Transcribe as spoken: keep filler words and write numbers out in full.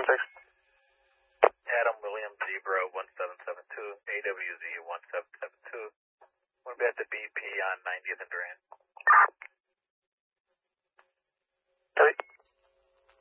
six. Adam William Zebra one seven seven two, A W Z one seven seven two. We'll be at the B P on ninetieth and Durant.